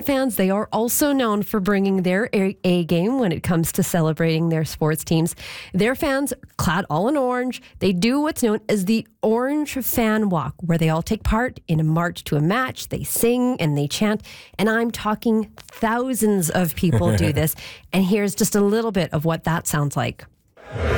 fans, they are also known for bringing their A game when it comes to celebrating their sports teams. Their fans, clad all in orange, they do what's known as the Orange Fan Walk, where they all take part in a march to a match. They sing and they chant, and I'm talking thousands of people do this. And here's just a little bit of what that sounds like.